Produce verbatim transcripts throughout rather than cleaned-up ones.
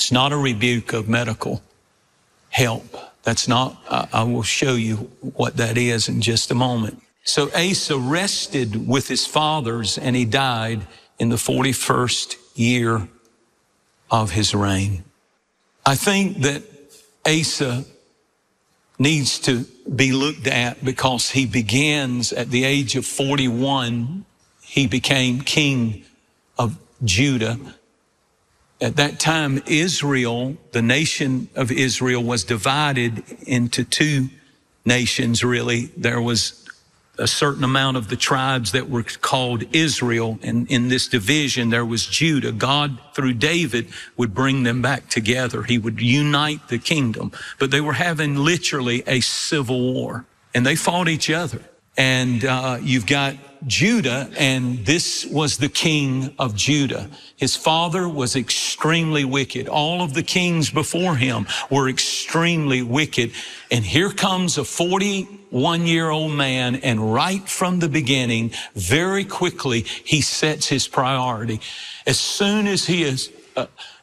It's not a rebuke of medical help. That's not, I, I will show you what that is in just a moment. So Asa rested with his fathers, and he died in the forty-first year of his reign. I think that Asa needs to be looked at because he begins at the age of forty-one. He became king of Judah. At that time, Israel, the nation of Israel, was divided into two nations, really. There was a certain amount of the tribes that were called Israel, and in this division there was Judah. God, through David, would bring them back together. He would unite the kingdom, but they were having literally a civil war, and they fought each other. And uh, you've got Judah, and this was the king of Judah. His father was extremely wicked. All of the kings before him were extremely wicked. And here comes a forty-one-year-old man, and right from the beginning, very quickly, he sets his priority. As soon as he is uh,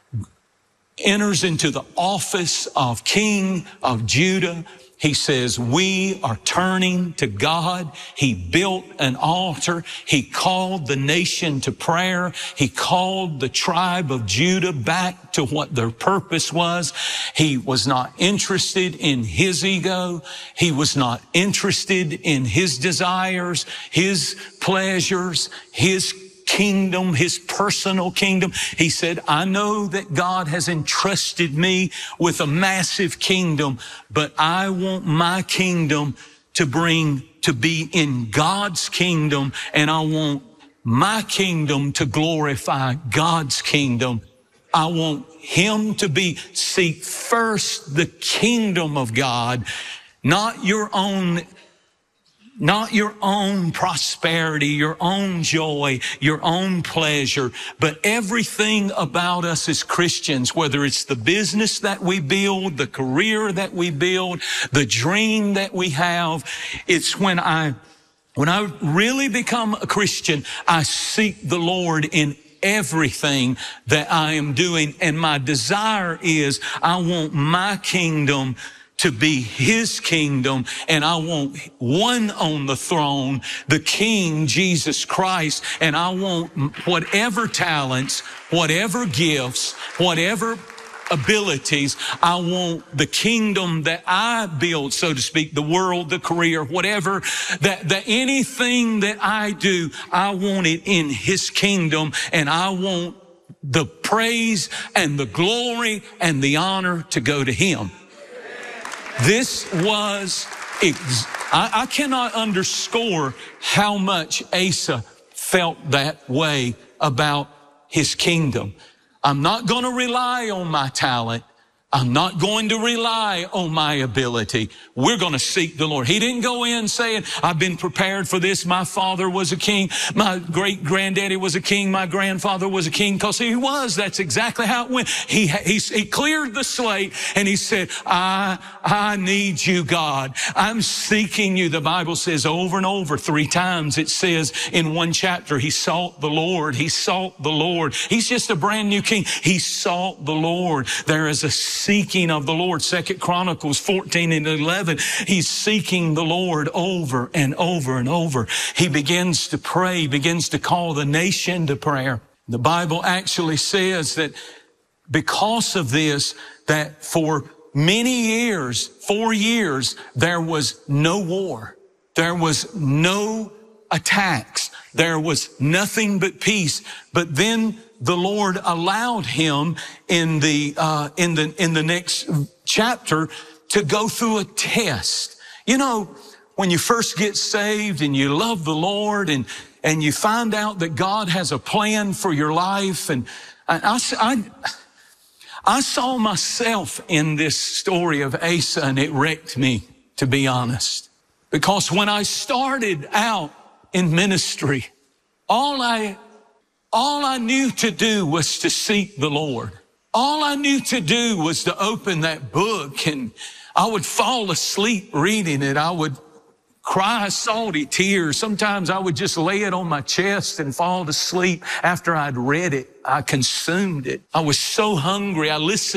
enters into the office of king of Judah, he says, we are turning to God. He built an altar. He called the nation to prayer. He called the tribe of Judah back to what their purpose was. He was not interested in his ego. He was not interested in his desires, his pleasures, his kingdom, his personal kingdom. He said, I know that God has entrusted me with a massive kingdom, but I want my kingdom to bring, to be in God's kingdom, and I want my kingdom to glorify God's kingdom. I want him to be, seek first the kingdom of God, not your own Not your own prosperity, your own joy, your own pleasure, but everything about us as Christians, whether it's the business that we build, the career that we build, the dream that we have, it's when I, when I really become a Christian, I seek the Lord in everything that I am doing. And my desire is I want my kingdom to be his kingdom, and I want one on the throne, the King, Jesus Christ, and I want whatever talents, whatever gifts, whatever abilities, I want the kingdom that I build, so to speak, the world, the career, whatever, that, that anything that I do, I want it in his kingdom, and I want the praise and the glory and the honor to go to him. This was, I, I cannot underscore how much Asa felt that way about his kingdom. I'm not going to rely on my talent. I'm not going to rely on my ability. We're going to seek the Lord. He didn't go in saying, I've been prepared for this. My father was a king. My great granddaddy was a king. My grandfather was a king, because he was. That's exactly how it went. He, he, he cleared the slate, and he said, I, I need you, God. I'm seeking you. The Bible says over and over, three times it says in one chapter, he sought the Lord. He sought the Lord. He's just a brand new king. He sought the Lord. There is a seeking of the Lord. Second Chronicles fourteen and eleven. He's seeking the Lord over and over and over. He begins to pray, begins to call the nation to prayer. The Bible actually says that because of this, that for many years, four years, there was no war. There was no attacks. There was nothing but peace. But then the Lord allowed him in the, uh, in the, in the next chapter to go through a test. You know, when you first get saved and you love the Lord, and, and you find out that God has a plan for your life. And I, I, I saw myself in this story of Asa, and it wrecked me, to be honest. Because when I started out in ministry, all I All I knew to do was to seek the Lord. All I knew to do was to open that book, and I would fall asleep reading it. I would cry salty tears. Sometimes I would just lay it on my chest and fall to sleep after I'd read it. I consumed it. I was so hungry. I listened